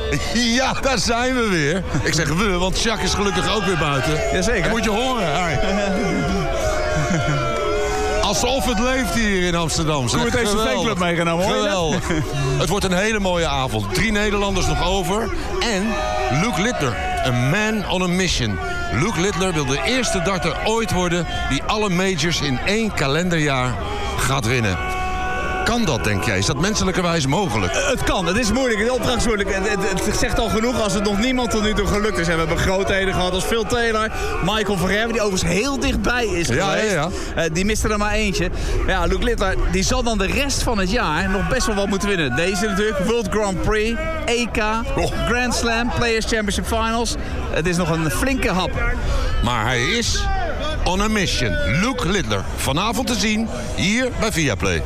Ja, daar zijn we weer. Ik zeg we, want Jacques is gelukkig ook weer buiten. Jazeker. Dat moet je horen. Hey. Alsof het leeft hier in Amsterdam. Koen heeft zijn fanclub meegenomen, hoor. Geweldig. Het wordt een hele mooie avond. 3 Nederlanders nog over. En Luke Littler, a man on a mission. Luke Littler wil de eerste darter ooit worden die alle majors in 1 kalenderjaar gaat winnen. Kan dat, denk jij? Is dat menselijkerwijs mogelijk? Het kan, het is moeilijk, de opdracht is moeilijk. Het zegt al genoeg als het nog niemand tot nu toe gelukt is. En we hebben grootheden gehad als Phil Taylor, Michael Verheerven, die overigens heel dichtbij is geweest. Ja. Die miste er maar eentje. Ja, Luke Littler, die zal dan de rest van het jaar nog best wel wat moeten winnen. Deze natuurlijk, World Grand Prix, EK, Grand Slam, Players Championship Finals. Het is nog een flinke hap. Maar hij is on a mission. Luke Littler, vanavond te zien hier bij Viaplay.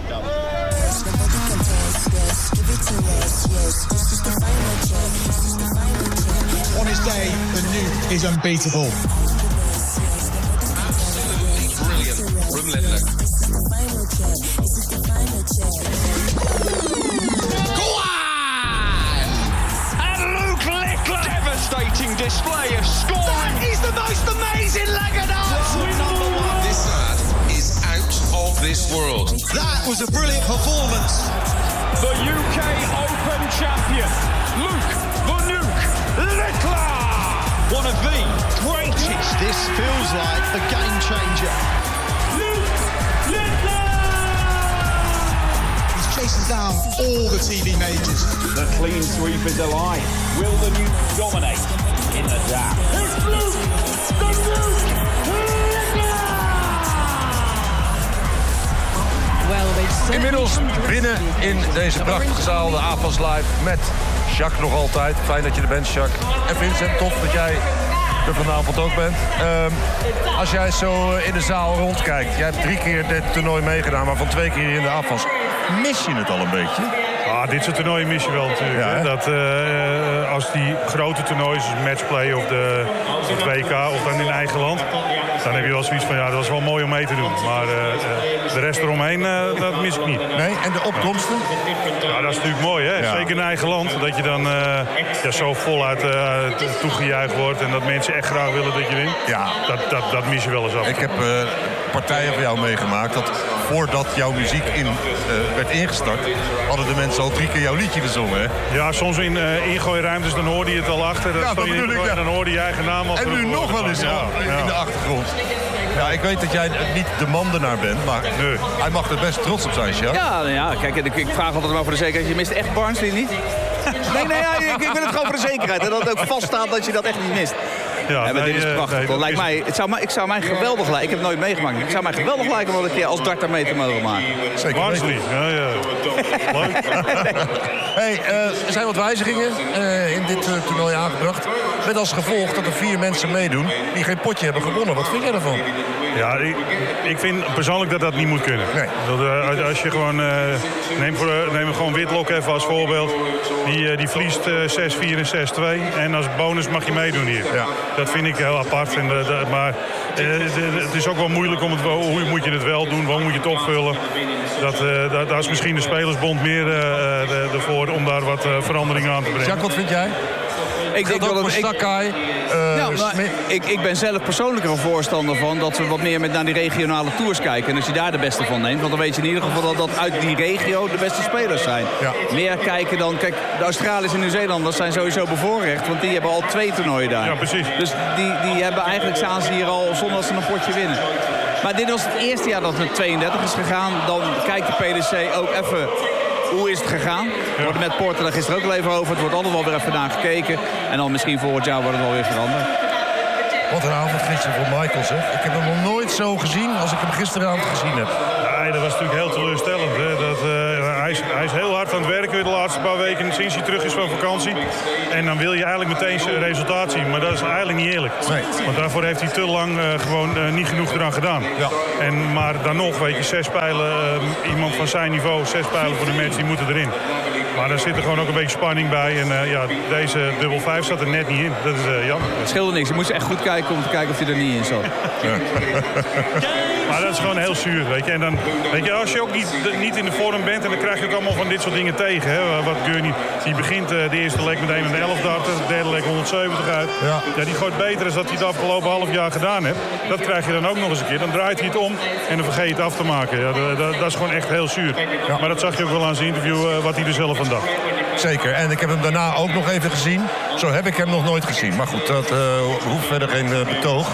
On his day, the nuke is unbeatable. Brilliant from Littler. Go on! And Luke Littler! Devastating display of scoring. He's the most amazing Lagadar! This lad is out of this world. That was a brilliant performance. The UK Open champion, Luke the Nuke Littler! One of the greatest. This feels like a game changer. Luke Littler! He's chasing down all the TV majors. The clean sweep is alive. Will the Nuke dominate in the DAF? It's Luke the Nuke Littler! Inmiddels binnen in deze prachtige zaal, de AFAS Live, met Jacques nog altijd. Fijn dat je er bent, Jacques. En Vincent, tof dat jij er vanavond ook bent. Als jij zo in de zaal rondkijkt, jij hebt 3 keer dit toernooi meegedaan, maar van 2 keer in de AFAS. Mis je het al een beetje? Dit soort toernooien mis je wel natuurlijk. Ja, hè? Dat, als die grote toernooien, zoals matchplay of de WK of dan in eigen land, dan heb je wel zoiets van, ja, dat was wel mooi om mee te doen. Maar de rest eromheen, dat mis ik niet. Nee, en de opkomsten? Ja, dat is natuurlijk mooi, hè? Ja. Zeker in eigen land. Dat je dan zo voluit toegejuicht wordt en dat mensen echt graag willen dat je wint. Ja. Dat mis je wel eens af. Ik heb partijen van jou meegemaakt dat voordat jouw muziek werd ingestart, hadden de mensen al 3 keer jouw liedje gezongen, hè? Ja, soms in ingooiruimtes, dan hoorde je het al achter. Ja, dat bedoel ik, ja. En dan hoorde je eigen naam al. En nu nog wel eens in de achtergrond. Ja, ik weet dat jij niet de mandenaar bent, maar Nee. hij mag er best trots op zijn, Jacques. Ja, nou ja, kijk, ik vraag altijd maar voor de zekerheid. Je mist echt Barnsley niet? Nee, ja, ik wil het gewoon voor de zekerheid. En dat het ook vaststaat dat je dat echt niet mist. Ja, maar dit is prachtig. dat lijkt mij, ik zou mij geweldig lijken. Ik heb het nooit meegemaakt. Ik zou mij geweldig lijken om een keer als darter mee te mogen maken. Zeker Barnsley, ja. Leuk. Hey, er zijn wat wijzigingen in dit toernooi aangebracht. Met als gevolg dat er 4 mensen meedoen die geen potje hebben gewonnen. Wat vind jij daarvan? Ja, ik vind persoonlijk dat dat niet moet kunnen. Nee. Dat, als je gewoon... neem gewoon Whitlock even als voorbeeld. Die verliest 6-4 en 6-2. En als bonus mag je meedoen hier. Ja. Dat vind ik heel apart. Maar het is ook wel moeilijk om hoe moet je het wel doen? Wat moet je het opvullen? Daar is misschien de Spelersbond meer ervoor om daar wat veranderingen aan te brengen. Jacques, wat vind jij? Ik denk dat wel voor Sakai, ik ben zelf persoonlijk er een voorstander van dat we wat meer naar die regionale tours kijken. En als je daar de beste van neemt, want dan weet je in ieder geval dat uit die regio de beste spelers zijn. Ja. Meer kijken dan, kijk, de Australiërs en Nieuw-Zeelanders zijn sowieso bevoorrecht, want die hebben al 2 toernooien daar. Ja, precies. Dus die hebben eigenlijk, staan ze hier al zonder dat ze een potje winnen. Maar dit was het eerste jaar dat het 32 is gegaan. Dan kijkt de PDC ook even hoe is het gegaan. We worden met Porter daar gisteren ook al even over. Het wordt altijd wel weer even naar gekeken. En dan misschien volgend jaar wordt het wel weer veranderd. Wat een avond gisteren voor Michael, zeg. Ik heb hem nog nooit zo gezien als ik hem gisteravond gezien heb. Nee, dat was natuurlijk heel teleurstellend. Hè. Hij is heel hard aan het werken de laatste paar weken sinds hij terug is van vakantie. En dan wil je eigenlijk meteen zijn resultaat zien. Maar dat is eigenlijk niet eerlijk. Nee. Want daarvoor heeft hij te lang gewoon niet genoeg eraan gedaan. Ja. Maar dan nog, weet je, 6 pijlen, iemand van zijn niveau, 6 pijlen voor de match, die moeten erin. Maar er zit er gewoon ook een beetje spanning bij. En deze dubbel 5 zat er net niet in. Dat is jammer. Het scheelde niks. Je moest echt goed kijken om te kijken of hij er niet in zat. Maar dat is gewoon heel zuur, weet je. En dan, weet je, als je ook niet in de vorm bent... en dan krijg je ook allemaal van dit soort dingen tegen. Hè. Wat Gurney, die begint de eerste leg meteen met een 11 darten. De derde leg 170 uit. Ja, die gooit beter dan dat hij het afgelopen half jaar gedaan heeft. Dat krijg je dan ook nog eens een keer. Dan draait hij het om en dan vergeet je het af te maken. Ja, dat is gewoon echt heel zuur. Ja. Maar dat zag je ook wel aan zijn interview, wat hij er zelf van dacht. Zeker, en ik heb hem daarna ook nog even gezien. Zo heb ik hem nog nooit gezien. Maar goed, dat hoeft verder geen betoog.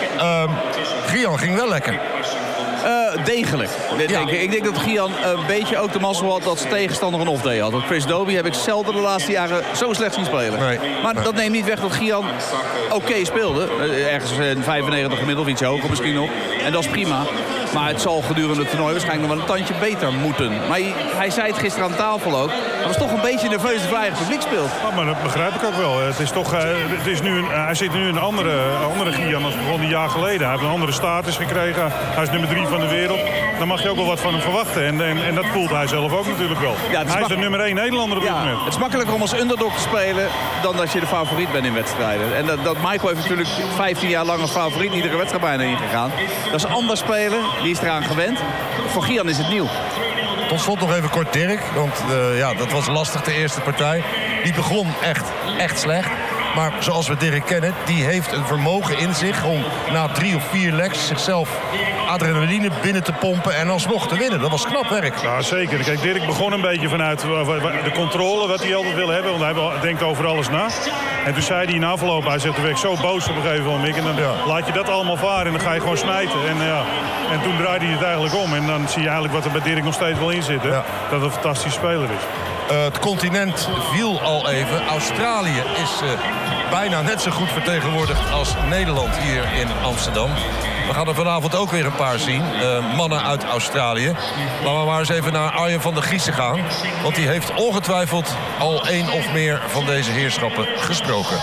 Gian ging wel lekker. Degelijk. Ik denk dat Gian een beetje ook de mazzel had dat zijn tegenstander een off-day had. Want Chris Dobie heb ik zelden de laatste jaren zo slecht zien spelen. Nee. Maar dat neemt niet weg dat Gian oké speelde. Ergens 95 gemiddeld, iets hoger misschien nog. En dat is prima. Maar het zal gedurende het toernooi waarschijnlijk nog wel een tandje beter moeten. Maar hij zei het gisteren aan tafel ook. Hij was toch een beetje nerveus dat hij eigen publiek speelt. Ja, maar dat begrijp ik ook wel. Het is toch, hij zit nu in een andere Gian dan begon een jaar geleden. Hij heeft een andere status gekregen. Hij is nummer 3 van de wereld. Dan mag je ook wel wat van hem verwachten. En dat voelt hij zelf ook natuurlijk wel. Ja, hij is de nummer 1 Nederlander op dit moment. Het is makkelijker om als underdog te spelen dan dat je de favoriet bent in wedstrijden. En dat Michael heeft natuurlijk 15 jaar lang als favoriet iedere wedstrijd bijna ingegaan. Dat is anders spelen. Die is eraan gewend. Voor Gian is het nieuw. Tot slot nog even kort Dirk. Want dat was lastig de eerste partij. Die begon echt slecht. Maar zoals we Dirk kennen, die heeft een vermogen in zich om na 3 of 4 legs zichzelf adrenaline binnen te pompen en alsnog te winnen. Dat was knap werk. Ja, zeker. Kijk, Dirk begon een beetje vanuit de controle, wat hij altijd wil hebben. Want hij denkt over alles na. En toen zei hij in afloop, hij zegt, toen werd ik zo boos op een gegeven moment. En dan laat je dat allemaal varen en dan ga je gewoon smijten. En toen draaide hij het eigenlijk om. En dan zie je eigenlijk wat er bij Dirk nog steeds wel in zit. Hè? Ja. Dat het een fantastische speler is. Het continent viel al even. Australië is bijna net zo goed vertegenwoordigd als Nederland hier in Amsterdam. We gaan er vanavond ook weer een paar zien. Mannen uit Australië. Laten we maar eens even naar Arjen van der Giessen gaan. Want die heeft ongetwijfeld al 1 of meer van deze heerschappen gesproken.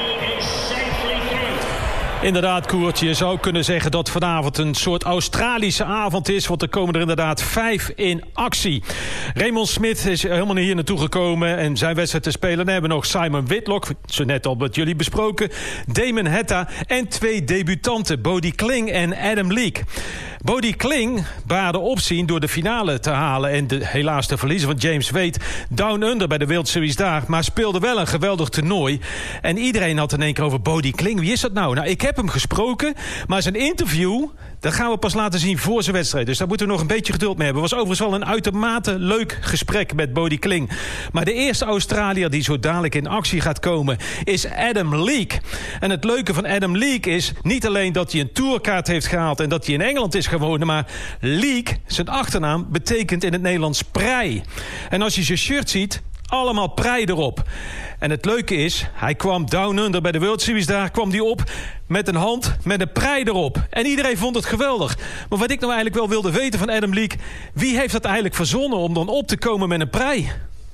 Inderdaad, Koert, je zou kunnen zeggen dat vanavond een soort Australische avond is. Want er komen er inderdaad 5 in actie. Raymond Smith is helemaal hier naartoe gekomen en zijn wedstrijd te spelen. Dan hebben we nog Simon Whitlock, zo net al met jullie besproken. Damon Hetta en 2 debutanten, Bodie Kling en Adam Leake. Bodie Kling baarde opzien door de finale te halen en helaas te verliezen van James Wade Down Under bij de World Series daar. Maar speelde wel een geweldig toernooi. En iedereen had in één keer over Bodie Kling. Wie is dat nou? Nou, ik heb hem gesproken, maar zijn interview, dat gaan we pas laten zien voor zijn wedstrijd. Dus daar moeten we nog een beetje geduld mee hebben. Het was overigens wel een uitermate leuk gesprek met Bodie Kling. Maar de eerste Australiër die zo dadelijk in actie gaat komen is Adam Leake. En het leuke van Adam Leake is niet alleen dat hij een tourkaart heeft gehaald en dat hij in Engeland is gewonnen, maar Leake, zijn achternaam, betekent in het Nederlands prei. En als je zijn shirt ziet, allemaal prei erop. En het leuke is, hij kwam Down Under bij de World Series daar, kwam hij op met een hand met een prei erop. En iedereen vond het geweldig. Maar wat ik nou eigenlijk wel wilde weten van Adam Leake, wie heeft dat eigenlijk verzonnen om dan op te komen met een prei?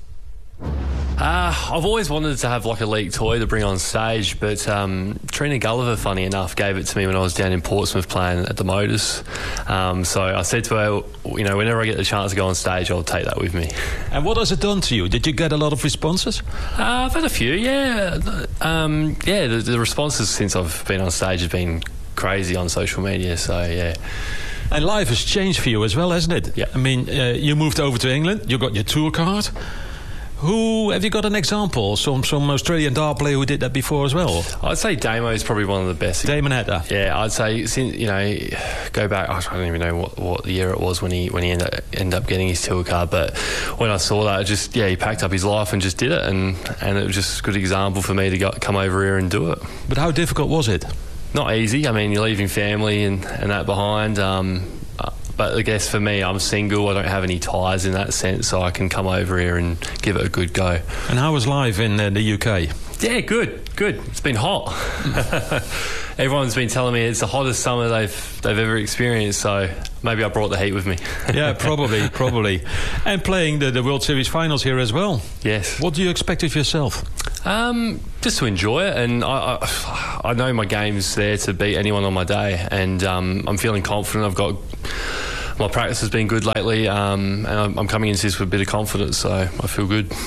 I've always wanted to have like a Leake toy to bring on stage, but Trina Gulliver, funny enough, gave it to me when I was down in Portsmouth playing at the Motors. So I said to her, you know, whenever I get the chance to go on stage, I'll take that with me. And what has it done to you? Did you get a lot of responses? I've had a few, yeah. The responses since I've been on stage have been crazy on social media, so yeah. And life has changed for you as well, hasn't it? Yeah. I mean, you moved over to England, you got your tour card. Who have you got an example? Some Australian dart player who did that before as well? I'd say Damo is probably one of the best. Damon Hetta. Yeah, I'd say since go back. I don't even know what year it was when he ended up getting his tour card. But when I saw that, he packed up his life and just did it, and it was just a good example for me to come over here and do it. But how difficult was it? Not easy. I mean, you're leaving family and that behind. But I guess for me, I'm single. I don't have any ties in that sense, so I can come over here and give it a good go. And how was life in the UK? Yeah, good. It's been hot. Everyone's been telling me it's the hottest summer they've ever experienced, so maybe I brought the heat with me. Yeah, probably. And playing the World Series finals here as well. Yes. What do you expect of yourself? Just to enjoy it, and I know my game's there to beat anyone on my day, and I'm feeling confident. My practice has been good lately, and I'm coming into this with a bit of confidence, so I feel good.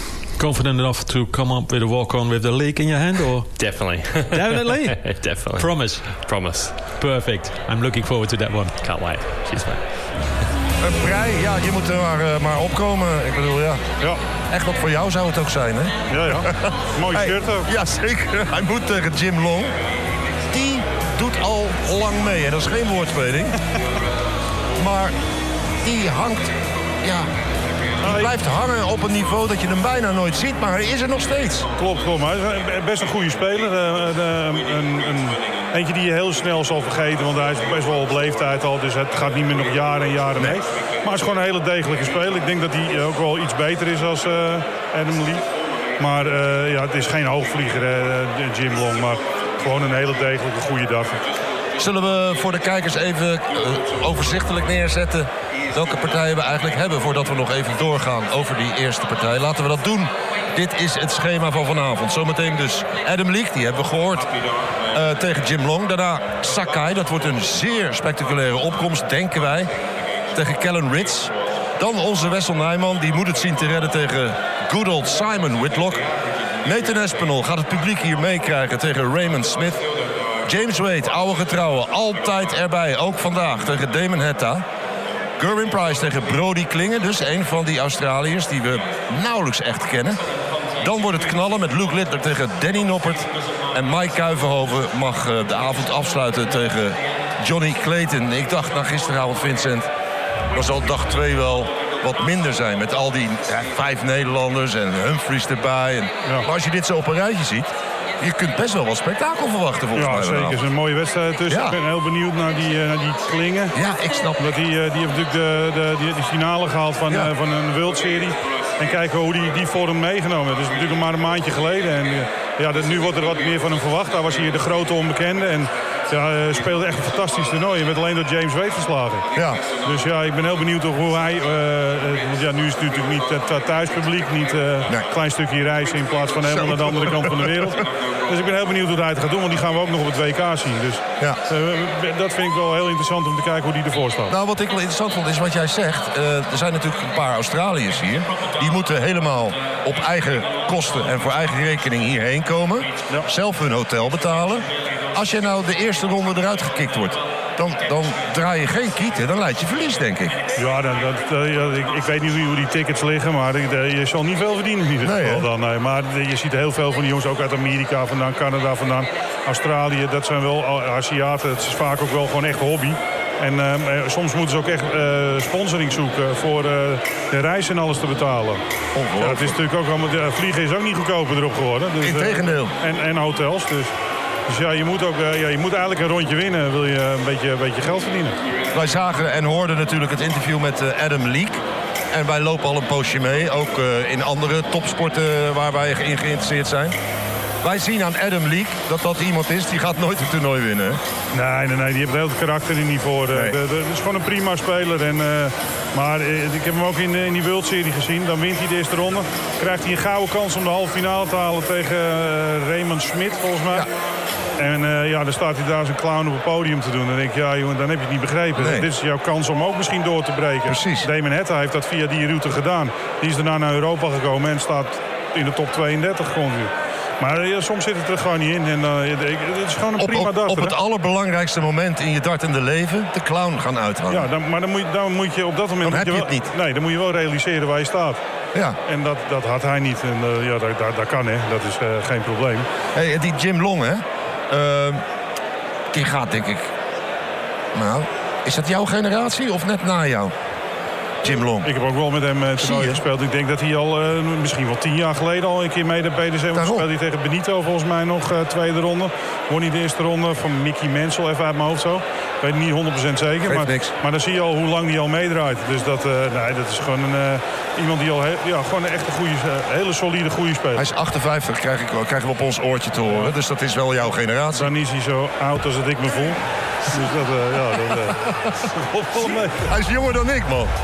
confident enough to come up with a walk-on with the leak in your hand, or? Definitely. Definitely? Definitely. Promise? Promise. Perfect. I'm looking forward to that one. Can't wait. Cheers, mate. Een prei, ja, je moet er maar opkomen. Ik bedoel, ja. Echt wat voor jou zou het ook zijn, hè? Ja. Mooi shirt ook. Ja, zeker. Hij moet tegen Jim Long. Die doet al lang mee. En dat is geen woordspeling. Maar die hangt... Ja, die blijft hangen op een niveau dat je hem bijna nooit ziet. Maar hij is er nog steeds. Klopt. Maar hij is best een goede speler. Eentje die je heel snel zal vergeten. Want hij is best wel op leeftijd al. Dus het gaat niet meer nog jaren en jaren mee. Maar hij is gewoon een hele degelijke speler. Ik denk dat hij ook wel iets beter is als Adam Lee. Maar het is geen hoogvlieger, Jim Long. Maar gewoon een hele degelijke goede dag. Zullen we voor de kijkers even overzichtelijk neerzetten welke partijen we eigenlijk hebben voordat we nog even doorgaan over die eerste partij. Laten we dat doen. Dit is het schema van vanavond. Zometeen dus Adam Leake, die hebben we gehoord, tegen Jim Long. Daarna Sakai, dat wordt een zeer spectaculaire opkomst, denken wij, tegen Kellen Ritz. Dan onze Wessel Nijman, die moet het zien te redden tegen good old Simon Whitlock. Nathan Espinel gaat het publiek hier meekrijgen tegen Raymond Smith. James Wade, oude getrouwe, altijd erbij, ook vandaag tegen Damon Hetta. Gerwin Price tegen Brody Klingen, dus een van die Australiërs die we nauwelijks echt kennen. Dan wordt het knallen met Luke Littler tegen Danny Noppert. En Mike Kuivenhoven mag de avond afsluiten tegen Johnny Clayton. Ik dacht na gisteravond, Vincent, dan zal dag 2 wel wat minder zijn. Met al die 5 Nederlanders en Humphries erbij. Maar als je dit zo op een rijtje ziet, je kunt best wel wat spektakel verwachten volgens mij. Ja, zeker. Het is een mooie wedstrijd tussen. Ja. Ik ben heel benieuwd naar die Klingen. Ja, ik snap het. Die heeft natuurlijk de finale gehaald van een World Serie. En kijken hoe die vorm meegenomen heeft. Dat is natuurlijk nog maar een maandje geleden. En nu wordt er wat meer van hem verwacht. Daar was hier de grote onbekende. En speelde echt een fantastisch toernooi. Je bent alleen door James Wade verslagen. Ja. Dus ik ben heel benieuwd hoe hij... nu is het natuurlijk niet het thuispubliek. Niet een klein stukje reizen in plaats van helemaal naar de andere kant van de wereld. Dus ik ben heel benieuwd hoe hij het gaat doen. Want die gaan we ook nog op het WK zien. Dus dat vind ik wel heel interessant om te kijken hoe die ervoor staat. Nou, wat ik wel interessant vond is wat jij zegt. Er zijn natuurlijk een paar Australiërs hier. Die moeten helemaal op eigen kosten en voor eigen rekening hierheen komen. Ja. Zelf hun hotel betalen. Als je nou de eerste ronde eruit gekikt wordt, dan draai je geen kieten. Dan leid je verlies, denk ik. Ja, ik weet niet hoe die tickets liggen, maar je zal niet veel verdienen in ieder geval. Nee. Maar je ziet heel veel van die jongens ook uit Amerika vandaan, Canada vandaan, Australië. Dat zijn wel Aziaten. Het is vaak ook wel gewoon echt hobby. En soms moeten ze ook echt sponsoring zoeken voor de reis en alles te betalen. Ja, het is natuurlijk ook allemaal, vliegen is ook niet goedkoper erop geworden. Dus, integendeel. En hotels, dus je moet ook, je moet eigenlijk een rondje winnen, wil je een beetje geld verdienen. Wij zagen en hoorden natuurlijk het interview met Adam Leake. En wij lopen al een poosje mee, ook in andere topsporten waar wij in geïnteresseerd zijn. Wij zien aan Adam Leake dat iemand is die gaat nooit een toernooi winnen. Nee, die heeft heel het karakter er niet voor. Het is gewoon een prima speler. Maar ik heb hem ook in die World Serie gezien. Dan wint hij de eerste ronde. Krijgt hij een gouden kans om de halve finale te halen tegen Raymond Smith, volgens mij. Ja. En dan staat hij daar zijn clown op het podium te doen. Dan denk ik, jongen, dan heb je het niet begrepen. Nee. Dit is jouw kans om ook misschien door te breken. Precies. Damon Hetta heeft dat via die route gedaan. Die is daarna naar Europa gekomen en staat in de top 32 continu. Maar soms zit het er gewoon niet in. En het is gewoon een prima darter. Op het allerbelangrijkste moment in je dartende leven de clown gaan uithangen. Ja, maar dan moet je op dat moment... Dan heb je het niet. Nee, dan moet je wel realiseren waar je staat. Ja. En dat had hij niet. En dat kan, hè. Dat is geen probleem. Hey, die Jim Long, hè. Die gaat, denk ik... Nou, is dat jouw generatie of net na jou? Jim Long. Ik heb ook wel met hem toernooi gespeeld. Ik denk dat hij al misschien wel 10 jaar geleden al een keer mee de PDC speelde. Hij tegen Benito volgens mij nog tweede ronde. Won hij de eerste ronde van Mickey Mansell, even uit mijn hoofd zo. Ik weet niet 100% zeker. Maar dan zie je al hoe lang hij al meedraait. Dus dat is gewoon iemand die al gewoon echt een hele solide goede speler. Hij is 58, krijgen we op ons oortje te horen. Dus dat is wel jouw generatie. Dan is hij zo oud als dat ik me voel. Dus hij is jonger dan ik, man.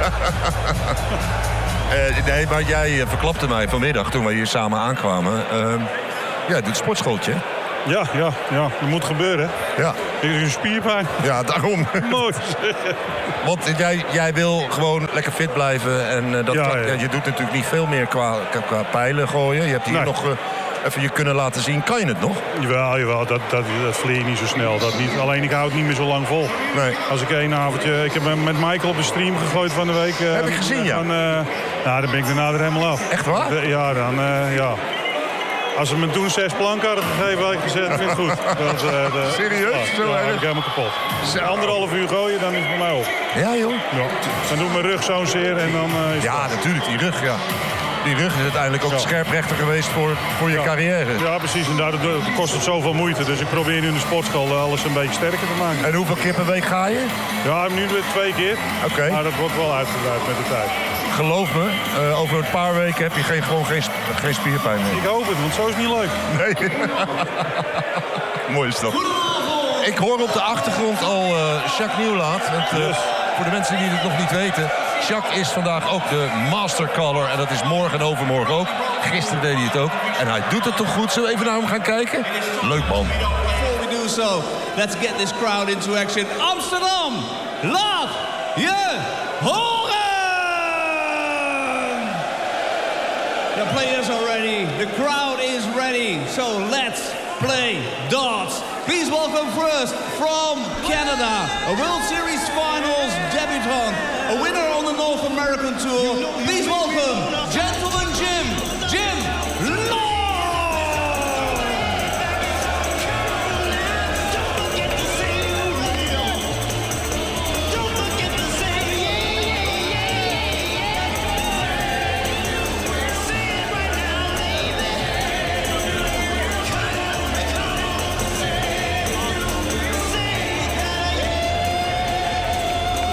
Nee, maar jij verklapte mij vanmiddag toen we hier samen aankwamen. Doet sportschooltje. Ja, dat moet gebeuren. Ja. Ik heb een spierpijn. Ja, daarom. Mooi. Want jij wil gewoon lekker fit blijven. En je doet natuurlijk niet veel meer qua pijlen gooien. Je hebt hier nog even je kunnen laten zien. Kan je het nog? Jawel. Dat vleer je niet zo snel. Dat niet. Alleen ik hou het niet meer zo lang vol. Nee. Als ik één avondje... Ik heb met Michael op de stream gegooid van de week. Heb ik gezien, ja. Dan ben ik daarna er helemaal af. Echt waar? Ja, dan... Als ze me toen 6 planken hadden gegeven, had ik gezegd, ik vind het goed. Serieus? Zo dan erg? ben ik helemaal kapot. Zo. 1,5 uur gooien, dan is het bij mij op. Ja, joh. Ja. Dan doet mijn rug zo'n zeer en dan is het Ja, natuurlijk, die rug, ja. Die rug is uiteindelijk ook scherprechter geweest voor je carrière. Ja, precies. En daardoor kost het zoveel moeite. Dus ik probeer nu in de sportschool alles een beetje sterker te maken. En hoeveel keer per week ga je? Ja, nu 2 keer. Oké. Maar dat wordt wel uitgebreid met de tijd. Geloof me, over een paar weken heb je gewoon geen spierpijn meer. Ik hoop het, want zo is het niet leuk. Nee. Mooi is dat. Ik hoor op de achtergrond al Jacques Nieuwlaat. Voor de mensen die het nog niet weten. Jacques is vandaag ook de master caller. En dat is morgen en overmorgen ook. Gisteren deed hij het ook. En hij doet het toch goed. Zullen we even naar hem gaan kijken? Leuk man. Before we do so, let's get this crowd into action. Amsterdam, laat je horen! The players are ready. The crowd is ready. So let's play darts. Please welcome first from Canada, a World Series Finals debutant, a winner on the North American Tour.